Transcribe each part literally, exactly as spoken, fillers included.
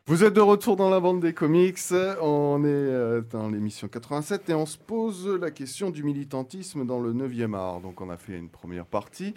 Vous êtes de retour dans la bande des comics, on est euh, dans l'émission quatre-vingt-sept et on se pose la question du militantisme dans le neuvième art. Donc on a fait une première partie,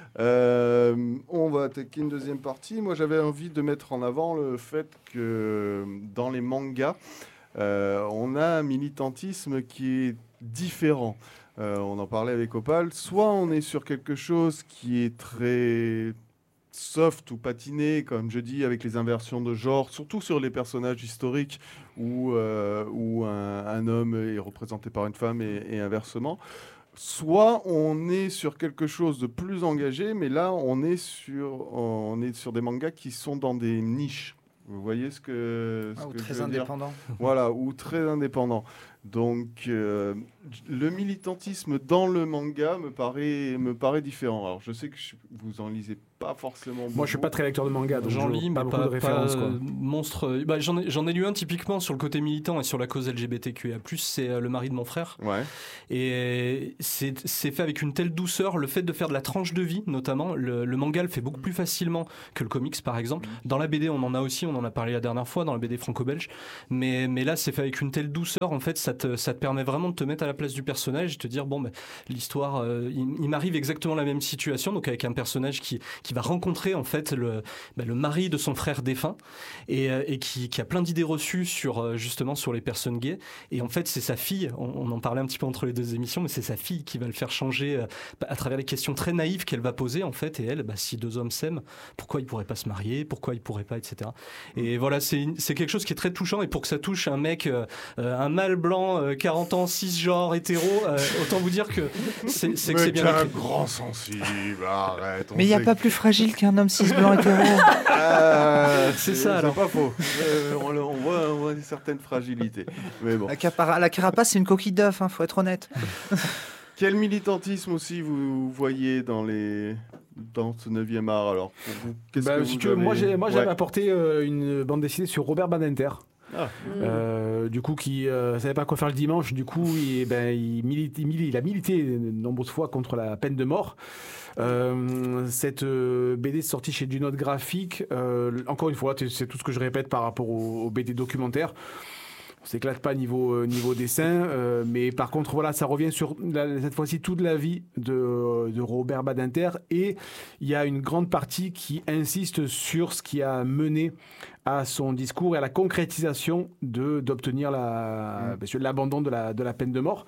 euh, on va attaquer une deuxième partie. Moi j'avais envie de mettre en avant le fait que dans les mangas, euh, on a un militantisme qui est différent. Euh, on en parlait avec Opal, soit on est sur quelque chose qui est très soft ou patiné, comme je dis, avec les inversions de genre, surtout sur les personnages historiques où, euh, où un, un homme est représenté par une femme et, et inversement. Soit on est sur quelque chose de plus engagé, mais là on est sur, on est sur des mangas qui sont dans des niches. Vous voyez ce que, ce ah, ou que très je veux indépendant. dire ? Voilà, ou très indépendant. Donc, euh, le militantisme dans le manga me paraît, me paraît différent. Alors, je sais que je, vous en lisez pas forcément beaucoup. Moi, je suis pas très lecteur de manga, donc j'en je lis, pas mais beaucoup pas, de références. pas Quoi. monstre. Bah, j'en, ai, j'en ai lu un typiquement sur le côté militant et sur la cause L G B T Q I A plus, c'est euh, Le mari de mon frère. Ouais. Et c'est, c'est fait avec une telle douceur, le fait de faire de la tranche de vie, notamment. Le, le manga le fait beaucoup plus facilement que le comics, par exemple. Dans la B D, on en a aussi, on en a parlé la dernière fois, dans la B D franco-belge. Mais, mais là, c'est fait avec une telle douceur, en fait, ça te, ça te permet vraiment de te mettre à la place du personnage et te dire, bon, bah, l'histoire, euh, il, il m'arrive exactement la même situation, donc avec un personnage qui, qui va rencontrer, en fait, le, bah, le mari de son frère défunt et, et qui, qui a plein d'idées reçues sur, justement, sur les personnes gays. Et en fait, c'est sa fille, on, on en parlait un petit peu entre les deux émissions, mais c'est sa fille qui va le faire changer euh, à travers les questions très naïves qu'elle va poser, en fait. Et elle, bah, si deux hommes s'aiment, pourquoi ils pourraient pas se marier, pourquoi ils pourraient pas, et cetera. Et voilà, c'est, c'est quelque chose qui est très touchant. Et pour que ça touche un mec, euh, un mâle blanc, euh, quarante ans, cisgenre, hétéro, euh, autant vous dire que c'est, c'est que mais c'est bien t'es écrit. un grand sensible, arrête. Mais il n'y a sait... pas plus fragile qu'un homme cis blanc hétéro. Euh, c'est, c'est c'est ça, alors. pas faux. Euh, on, on, voit, on voit une certaine fragilité. Mais bon. La, capara- la carapace, c'est une coquille d'œuf, hein, faut être honnête. Quel militantisme aussi vous voyez dans, les... dans ce neuvième art alors pour vous, qu'est-ce bah, que si vous tu veux, avez... moi, j'ai, moi ouais. j'avais apporté euh, une bande dessinée sur Robert Badinter. Ah. Euh, du coup, qui euh, savait pas quoi faire le dimanche, du coup, il, ben, il, milite, il, milite, il a milité de nombreuses fois contre la peine de mort. Euh, cette euh, B D sortie chez Du Note Graphique, euh, encore une fois, c'est tout ce que je répète par rapport aux, aux B D documentaires. On s'éclate pas niveau, euh, niveau dessin, euh, mais par contre, voilà, ça revient sur la, cette fois-ci toute la vie de, de Robert Badinter, et il y a une grande partie qui insiste sur ce qui a mené à son discours et à la concrétisation de, d'obtenir la, mmh. l'abandon de la, de la peine de mort.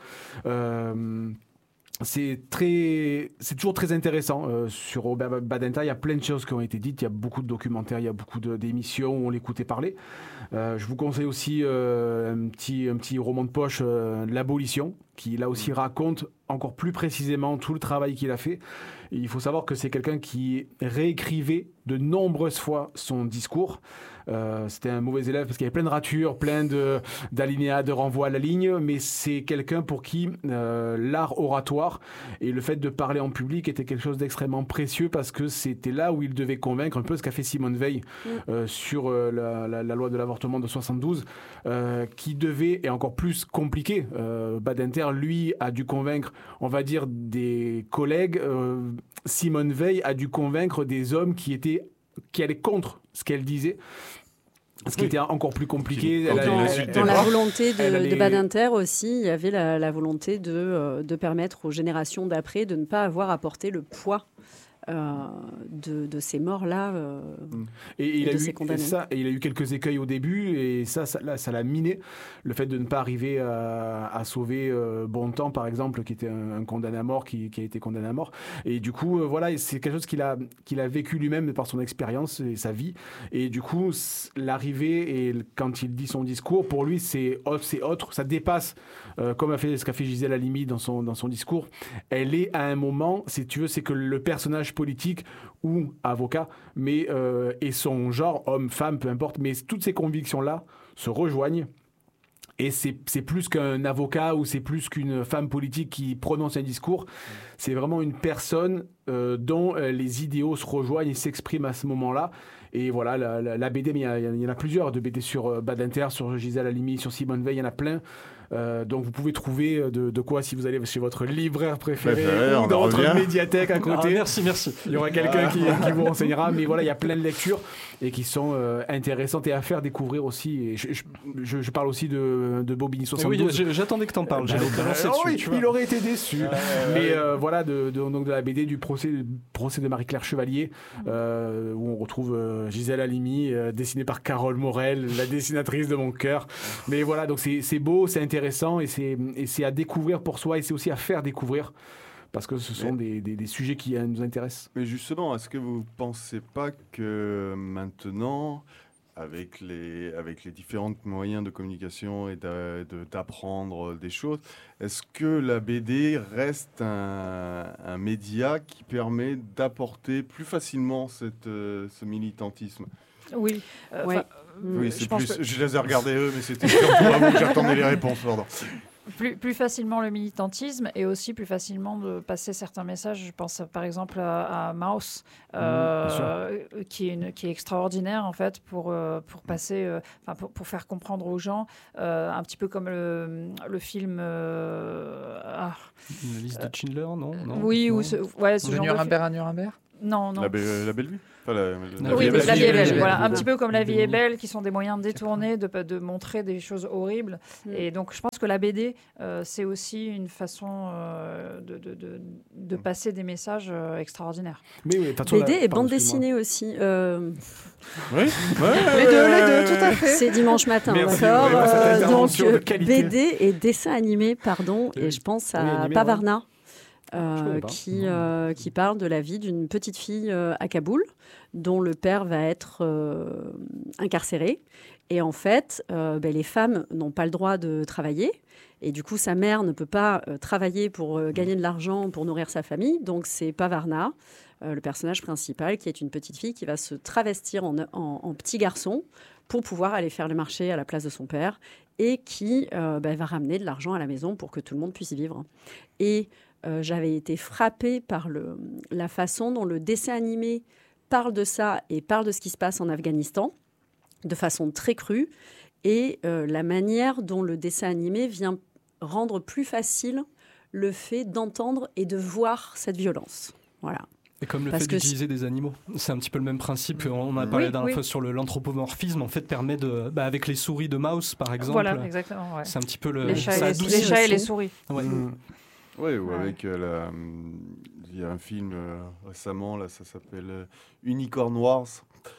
Euh, C'est, très, c'est toujours très intéressant euh, sur Robert Badinter. Il y a plein de choses qui ont été dites. Il y a beaucoup de documentaires, il y a beaucoup de, d'émissions où on l'écoutait parler. Euh, je vous conseille aussi euh, un, petit, un petit roman de poche, euh, L'Abolition, qui là aussi raconte encore plus précisément tout le travail qu'il a fait. Et il faut savoir que c'est quelqu'un qui réécrivait de nombreuses fois son discours. Euh, c'était un mauvais élève parce qu'il y avait plein de ratures, plein de, d'alinéas, de renvois à la ligne, mais c'est quelqu'un pour qui euh, l'art oratoire et le fait de parler en public était quelque chose d'extrêmement précieux, parce que c'était là où il devait convaincre, un peu ce qu'a fait Simone Veil euh, sur euh, la, la, la loi de l'avortement de soixante-douze, euh, qui devait, et encore plus compliqué, euh, Badinter, lui, a dû convaincre, on va dire, des collègues. euh, Simone Veil a dû convaincre des hommes qui étaient qui allaient contre ce qu'elle disait. Ce qui était encore plus compliqué. Dans, elle, dans, elle, dans elle, la volonté de, allait... de Badinter aussi, il y avait la, la volonté de, euh, de permettre aux générations d'après de ne pas avoir à porter le poids euh, de, de ces morts-là euh, et, et, et il a de eu, ces condamnés. Et, ça, et il a eu quelques écueils au début, et ça, ça, là, ça l'a miné. Le fait de ne pas arriver à, à sauver euh, Bontemps, par exemple, qui était un, un condamné à mort, qui, qui a été condamné à mort. Et du coup, euh, voilà, c'est quelque chose qu'il a, qu'il a vécu lui-même par son expérience et sa vie. Et du coup, l'arrivée, et quand il dit son discours, pour lui, c'est, c'est autre, ça dépasse, euh, comme a fait, ce qu'a fait Gisèle Halimi dans son, dans son discours. Elle est à un moment, si tu veux, c'est que le personnage politique ou avocat, mais euh, et son genre, homme, femme, peu importe, mais toutes ces convictions-là se rejoignent. Et c'est, c'est plus qu'un avocat ou c'est plus qu'une femme politique qui prononce un discours. C'est vraiment une personne euh, dont euh, les idéaux se rejoignent et s'expriment à ce moment-là. Et voilà, la, la, la B D, mais il y, a, il y en a plusieurs de B D sur euh, Badinter, sur Gisèle Halimi, sur Simone Veil, il y en a plein. Euh, donc vous pouvez trouver de, de quoi si vous allez chez votre libraire préféré Préféré, ou dans votre revient. médiathèque à côté. Ah, merci, merci. Il y aura quelqu'un qui, qui vous renseignera. Mais voilà, il y a plein de lectures et qui sont euh, intéressantes et à faire découvrir aussi. Et je, je, je parle aussi de, de Bobigny soixante-douze. Oui, j'attendais que t'en parles. J'allais te lancer Oh dessus. oui, tu vois. il aurait été déçu. Ouais, mais euh, voilà, de, de, donc de la B D du procès, procès de Marie-Claire Chevalier, euh, où on retrouve euh, Gisèle Halimi, euh, dessinée par Carole Morel, la dessinatrice de mon cœur. Mais voilà, donc c'est, c'est beau, c'est intéressant et c'est, et c'est à découvrir pour soi et c'est aussi à faire découvrir. Parce que ce sont Mais, des, des, des sujets qui nous intéressent. Mais justement, est-ce que vous ne pensez pas que maintenant, avec les, avec les différents moyens de communication et d'a, de, d'apprendre des choses, est-ce que la B D reste un, un média qui permet d'apporter plus facilement cette, euh, ce militantisme ? Oui. Euh, Ouais. Oui, Mm. c'est je pense plus. que- Je les ai regardés eux, mais c'était surtout à vous que j'attendais les réponses. Pardon. Plus, plus facilement le militantisme et aussi plus facilement de passer certains messages. Je pense par exemple à, à Maus, euh, qui, est une, qui est extraordinaire en fait pour, euh, pour passer, euh, enfin, pour, pour faire comprendre aux gens, euh, un petit peu comme le, le film. euh, ah, La liste de Schindler, non, non oui, non. ou ce, ouais, ce De genre de film. Nuremberg à Nuremberg. Non, non. La, be- la belle vue enfin, la, la, La Oui, vie est mais belle. la vie est belle. belle. Voilà, un belle. petit peu comme La vie est Béni. belle, qui sont des moyens détournés de, de montrer des choses horribles. Mm. Et donc, je pense que la B D, euh, c'est aussi une façon euh, de, de, de, de passer des messages euh, extraordinaires. Mais oui, de toute façon, B D la- et pardon, bande excuse-moi. dessinée aussi. Euh, Oui, Les deux, les deux, tout à fait. c'est dimanche matin, Merci, d'accord. vraiment, cette Euh, donc, intervention de euh, qualité. B D et dessin animé, pardon. Oui. Et je pense Oui, à animé, Pavarna. je euh, connais pas. qui, euh, qui parle de la vie d'une petite fille euh, à Kaboul, dont le père va être euh, incarcéré. Et en fait, euh, ben, les femmes n'ont pas le droit de travailler. Et du coup, sa mère ne peut pas euh, travailler pour euh, gagner de l'argent, pour nourrir sa famille. Donc, c'est Pavarna, euh, le personnage principal, qui est une petite fille qui va se travestir en, en- en petit garçon pour pouvoir aller faire le marché à la place de son père et qui euh, ben, va ramener de l'argent à la maison pour que tout le monde puisse y vivre. Et euh, j'avais été frappée par le, la façon dont le dessin animé parle de ça et parle de ce qui se passe en Afghanistan de façon très crue et euh, la manière dont le dessin animé vient rendre plus facile le fait d'entendre et de voir cette violence. Voilà. Et comme le Parce fait que d'utiliser des animaux, c'est un petit peu le même principe. On a parlé Oui, d'un oui. fois sur le, l'anthropomorphisme, en fait, permet de, bah, avec les souris de Maus, par exemple. Voilà, exactement. Ouais. C'est un petit peu le. Les chats, ça et les, adoucit les chats et les aussi. souris. Ouais. Mm. Oui, ou Ouais. avec euh, la. hum, Il y a un film euh, récemment, là, ça s'appelle euh, Unicorn Wars,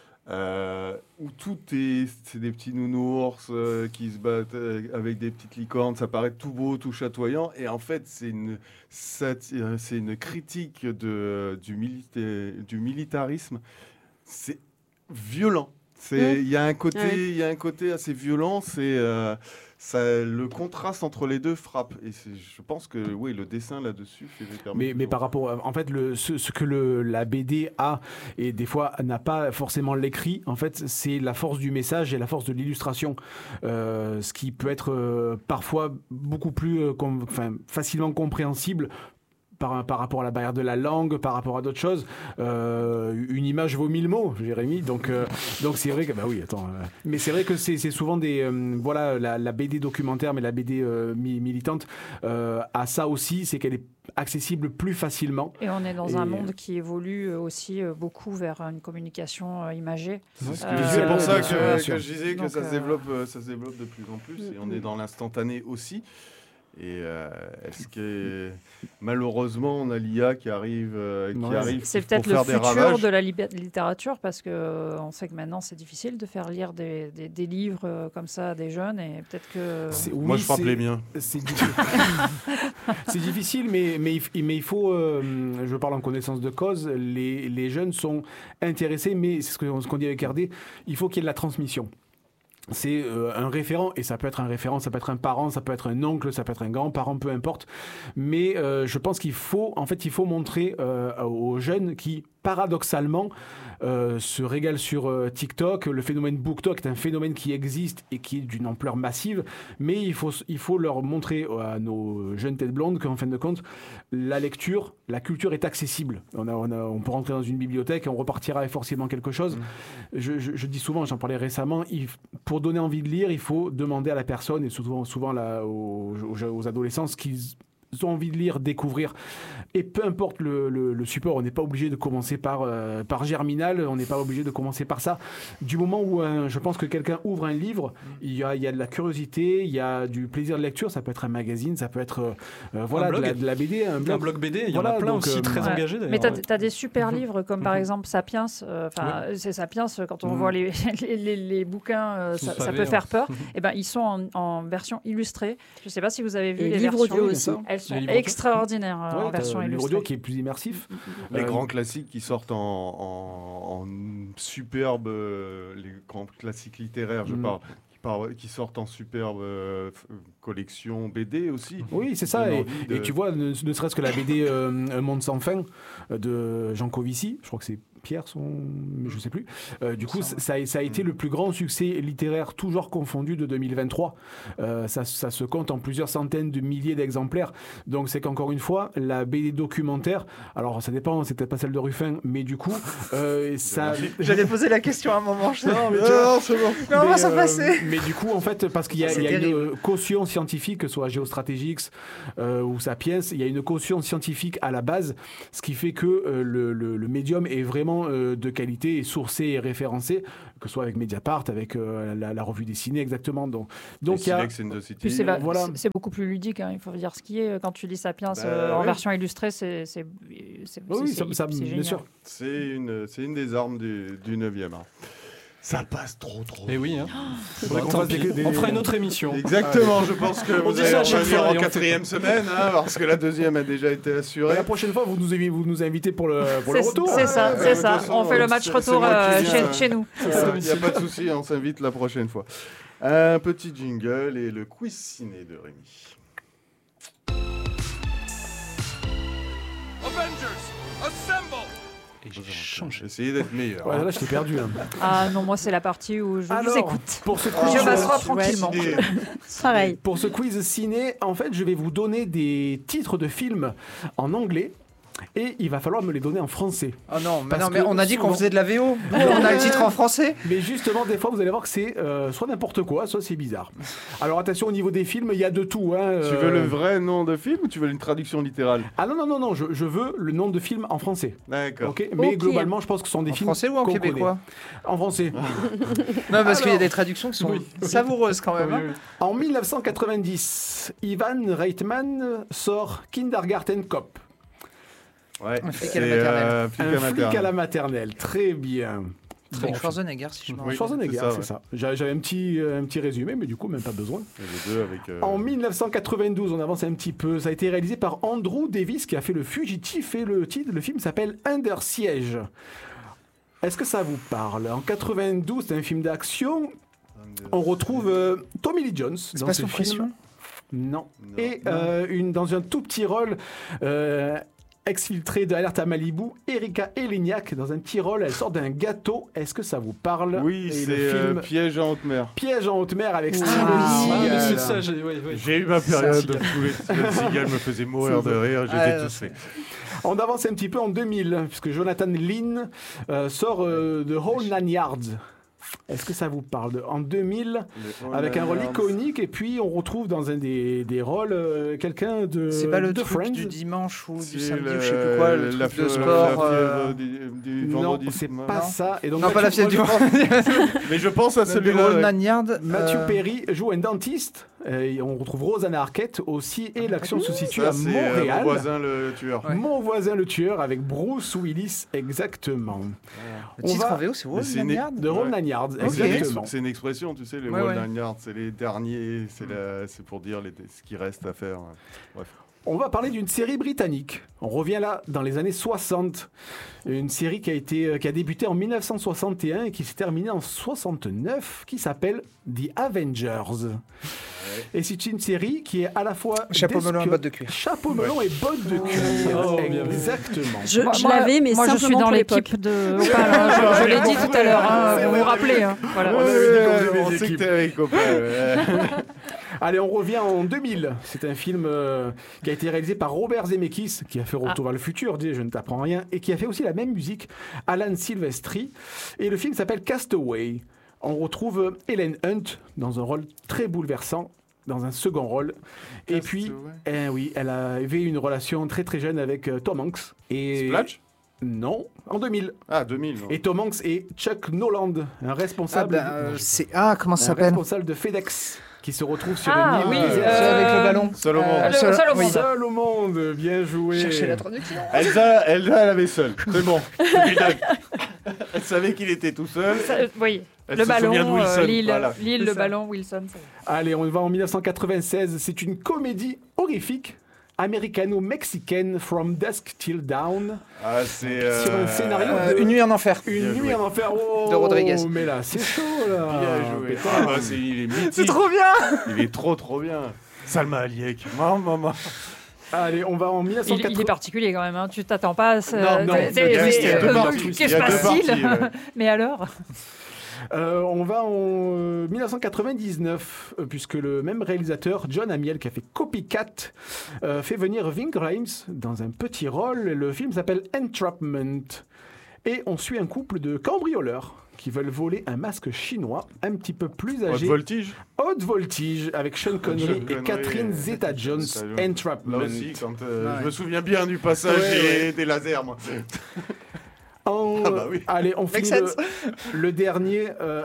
euh, où tout est. C'est des petits nounours euh, qui se battent euh, avec des petites licornes, ça paraît tout beau, tout chatoyant, et en fait, c'est une, sati- euh, c'est une critique de, du, milita- du militarisme. C'est violent. C'est- Mmh. Il y a un côté, Ouais. il y a un côté assez violent. C'est euh, ça, le contraste entre les deux frappe. Et c'est- je pense que oui, le dessin là-dessus fait permet Mais, mais toujours- par rapport, à- en fait, le, ce, ce que le, la B D a et des fois n'a pas forcément l'écrit, en fait, c'est la force du message et la force de l'illustration, Euh, ce qui peut être euh, parfois beaucoup plus, euh, com- enfin, facilement compréhensible. Par, par rapport à la barrière de la langue, par rapport à d'autres choses, Euh, une image vaut mille mots, Jérémy. Donc, euh, donc c'est vrai que bah oui, attends. euh, mais c'est vrai que c'est, c'est souvent des, euh, voilà, la, la B D documentaire, mais la B D euh, mi- militante euh, a ça aussi, c'est qu'elle est accessible plus facilement. Et on est dans Et- un monde qui évolue euh, aussi euh, beaucoup vers une communication euh, imagée. C'est ce que- Euh, c'est pour ça bien que, sûr, bien que sûr. je disais que Donc, ça, se euh, développe, euh, ça se développe de plus en plus. Et on Mm. est dans l'instantané aussi. Et euh, est-ce que malheureusement on a l'I A qui arrive, euh, qui Ouais. arrive C'est pour peut-être le faire des futur ravages. de la liba- littérature parce que euh, on sait que maintenant c'est difficile de faire lire des, des- des livres euh, comme ça à des jeunes et peut-être que C'est- Moi oui, je frappe c'est- les miens. C'est difficile, c'est difficile mais, mais, il- mais il faut, euh, je parle en connaissance de cause, les, les jeunes sont intéressés, mais c'est ce qu'on, ce qu'on dit avec R D, il faut qu'il y ait de la transmission. C'est euh, un référent, et ça peut être un référent, ça peut être un parent, ça peut être un oncle, ça peut être un grand-parent, peu importe. Mais euh, je pense qu'il faut, en fait, il faut montrer euh, aux jeunes qui paradoxalement, Euh, se régale sur euh, TikTok. Le phénomène BookTok est un phénomène qui existe et qui est d'une ampleur massive, mais il faut, il faut leur montrer à nos jeunes têtes blondes qu'en fin de compte, la lecture, la culture est accessible. On, a, on, a, on peut rentrer dans une bibliothèque et on repartira avec forcément quelque chose. Mmh. Je, je, je dis souvent, j'en parlais récemment, il, pour donner envie de lire, il faut demander à la personne, et souvent, souvent là, aux, aux, aux adolescents, ce qu'ils ont envie de lire, découvrir, et peu importe le, le, le support, on n'est pas obligé de commencer par, euh, par Germinal, on n'est pas obligé de commencer par ça. Du moment où euh, je pense que quelqu'un ouvre un livre, il y a, il y a de la curiosité, il y a du plaisir de lecture, ça peut être un magazine, ça peut être euh, voilà, de la, de la B D, un blog, un blog B D, il y voilà, en a plein donc, aussi euh, très ouais. engagés d'ailleurs. Mais tu as des super livres comme par Mhm. exemple Sapiens, euh, ouais. c'est Sapiens, quand on Mhm. voit les, les, les, les bouquins, euh, ça, ça peut faire ouais. peur, et ben, ils sont en, en version illustrée. Je ne sais pas si vous avez vu et les livres versions. audio aussi. Elles sont extraordinaires euh, ouais, en version le illustrée. audio qui est plus immersif. Les euh, grands classiques qui sortent en, en, en superbe, euh, les grands classiques littéraires, je mm. parle, qui, par, qui sortent en superbe euh, collection B D aussi. Oui, c'est ça. Et, de... et tu vois, ne, ne serait-ce que la B D euh, Un monde sans fin de Jean Covici, je crois que c'est Pierre, son... mais je sais plus. Euh, du coup, ça, ça, a, ça a été le plus grand succès littéraire, toujours confondu, de deux mille vingt-trois. Euh, ça, ça se compte en plusieurs centaines de milliers d'exemplaires. Donc, c'est qu'encore une fois, la B D documentaire, alors ça dépend, c'est peut-être pas celle de Ruffin, mais du coup, euh, ça. J'allais poser la question à un moment. Je... Non, mais, non, c'est bon. Mais on va s'en euh, passer. Mais du coup, en fait, parce qu'il y a, il y a une caution scientifique, que ce soit Geostrategics euh, ou Sapiens, il y a une caution scientifique à la base, ce qui fait que euh, le, le, le médium est vraiment euh, de qualité et sourcé et référencé, que ce soit avec Mediapart, avec euh, la, la revue dessinée, exactement. Donc, donc il y a... Puis c'est, va, voilà. c'est, c'est beaucoup plus ludique, hein, il faut dire ce qui est. Quand tu lis Sapiens bah, euh, en oui. version illustrée, c'est, c'est, c'est, oui, c'est, ça, ça, c'est bien sûr. C'est une, c'est une des armes du, du neuvième art. Ça passe trop, trop. Et oui, hein. Oh, on, des, des... on fera une autre émission. Exactement, je pense que vous allez revenir en quatrième semaine, hein, parce que la deuxième a déjà été assurée. La prochaine fois, vous nous, vous nous invitez pour le, pour c'est, le retour. C'est ça, c'est ça. On fait le match retour euh, chez, euh, chez nous. Il n'y a pas de souci, on s'invite la prochaine fois. Un petit jingle et le quiz ciné de Rémi. Avengers, assemble! J'ai essayé d'être meilleur. Ouais, hein. Là, je t'ai perdu. Hein. Ah non, moi, c'est la partie où je Alors, vous écoute. Pour ce quiz, je m'assois tranquillement. Pareil. Pour ce quiz ciné, en fait, je vais vous donner des titres de films en anglais. Et il va falloir me les donner en français. Oh non, mais, non, mais on a dit souvent... qu'on faisait de la V O. Nous, on a le titre en français. Mais justement, des fois, vous allez voir que c'est euh, soit n'importe quoi, soit c'est bizarre. Alors attention, au niveau des films, il y a de tout. Hein, euh... Tu veux le vrai nom de film ou tu veux une traduction littérale? Ah non, non, non, non, je, je veux le nom de film en français. D'accord. Okay, mais okay. Globalement, je pense que ce sont des en films. En français ou en québécois? En français. Non, parce Alors... qu'il y a des traductions qui sont oui. savoureuses quand même. Oui, oui. En dix-neuf cent quatre-vingt-dix, Ivan Reitman sort Kindergarten Cop. Ouais, un flic à la maternelle. Euh, flic un flic à la maternelle, très bien. Avec bon, Schwarzenegger, si je me rappelle. Oui, Schwarzenegger, c'est ça. C'est ça. Ouais. J'avais un petit, un petit résumé, mais du coup, même pas besoin. Les deux avec, euh... En dix-neuf cent quatre-vingt-douze, on avance un petit peu. Ça a été réalisé par Andrew Davis, qui a fait Le Fugitif, et le titre, le film s'appelle Under Siege. Est-ce que ça vous parle? En quatre-vingt-douze, c'est un film d'action. On retrouve euh, Tommy Lee Jones c'est dans pas ce sous film. pression? Non. non. Et non. Euh, une, dans un tout petit rôle. Euh, Exfiltrée de Alerte à Malibu, Erika Eleniak dans un petit rôle, elle sort d'un gâteau. Est-ce que ça vous parle? Oui, et c'est le film euh, Piège en haute mer. Piège en haute mer avec Steven ah, Seagal. C'est ça, j'ai, ouais, ouais. j'ai eu ma période de tous les Steven Seagal me faisait mourir de rire, je les ai tous faits. On avance un petit peu en deux mille, puisque Jonathan Lynn euh, sort euh, de Whole Nine Yards. Est-ce que ça vous parle? En deux mille, avec un rôle iconique, et puis on retrouve dans un des, des rôles euh, quelqu'un de C'est pas le de truc Friends. du dimanche ou du c'est samedi le, ou je sais plus quoi, le la truc de fièvre, sport. la euh... du, du non, vendredi. c'est non. pas ça. Et donc, non, Mathieu, pas la fièvre du vendredi. Mais je pense à celui-là. Le Nanyard. Matthew euh... Perry joue un dentiste. Et on retrouve Rosanna Arquette aussi. Et l'action se situe ça, à c'est Montréal. Euh, mon voisin le tueur. Ouais. Mon voisin le tueur avec Bruce Willis, exactement. Le on titre va... en V O, c'est Whole Nine Yards. De Whole Nine Yards, exactement. C'est une expression, tu sais, les ouais, Whole ouais. Nine Yards, c'est les derniers, c'est, la, c'est pour dire les, ce qui reste à faire. Bref. On va parler d'une série britannique. On revient là dans les années soixante. Une série qui a, été, qui a débuté en dix-neuf cent soixante et un et qui s'est terminée en soixante-neuf, qui s'appelle The Avengers. Et c'est une série qui est à la fois Chapeau melon et bottes de cuir. Chapeau melon et bottes de cuir. Oh, bien vu. Exactement. Je, Moi, je moi- l'avais, mais moi, je simplement suis dans pour l'équipe de Opal. hein. Je, je l'ai dit tout à l'heure. hein, Vous vous rappelez. hein. Voilà. On Ouais, avait dit qu'on ouais, faisait on des sait que équipes. t'es avec copains. ouais. Allez, on revient en deux mille. C'est un film euh, qui a été réalisé par Robert Zemeckis, qui a fait Retour vers le futur, dis, je ne t'apprends rien, et qui a fait aussi la même musique, Alan Silvestri. Et le film s'appelle Castaway. On retrouve Helen Hunt dans un rôle très bouleversant, dans un second rôle. Et puis, eh oui, elle avait une relation très très jeune avec euh, Tom Hanks. Et Splash Non, en deux mille. Ah, deux mille. non. Et Tom Hanks est Chuck Noland, un Ah, responsable, ben, euh, c'est... ah comment ça un s'appelle responsable de FedEx, qui se retrouve sur Ah, une oui, île euh, déserte. C'est avec le ballon. Seul au monde. Euh, le- Seul- seul au oui. monde. Seul au monde, bien joué. Cherchez la traduction. Elsa, Elsa, elle avait seul. C'est bon. C'est dingue. Elle savait qu'il était tout seul. Ça, oui. Elle Le se souvient de ballon, Wilson, euh, l'île, voilà. l'île, C'est le ça. ballon, Wilson. ça- Allez, on va en dix-neuf cent quatre-vingt-seize. C'est une comédie horrifique américano-mexicaine, From Dusk Till Dawn, Ah, c'est. sur un euh, scénario Euh, de Une nuit en enfer. Une Bien nuit joué. en enfer. Oh, De Rodriguez. Mais là, c'est chaud là. Bien joué. Pétard. Ah, bah, c'est, il est mythique. C'est trop bien. Il est trop trop bien. Salma Hayek. Maman, maman. Allez, on va en Il, il est dix-neuf cent quatre-vingts. particulier quand même. hein. Tu t'attends pas à ce. Non, non, t'es- il t'es- y a- t'es- il y a deux euh, parties. Qu'est-ce Il qui y a se deux passe-t-il parties, ouais. Mais alors Euh, on va en euh, dix-neuf cent quatre-vingt-dix-neuf, euh, puisque le même réalisateur, John Amiel, qui a fait Copycat, euh, fait venir Ving Rhames dans un petit rôle. Le film s'appelle Entrapment. Et on suit un couple de cambrioleurs qui veulent voler un masque chinois un petit peu plus Haute âgé. voltige. Haute voltige, avec Sean Connery Sean et Connery Catherine et- Zeta-Jones. Zeta-Jones. Entrapment. Là aussi, quand euh, Ouais. je me souviens bien du passage Ouais, des, ouais. des lasers, moi. En- Ah bah oui. Allez, on finit Make le, sense. le dernier euh,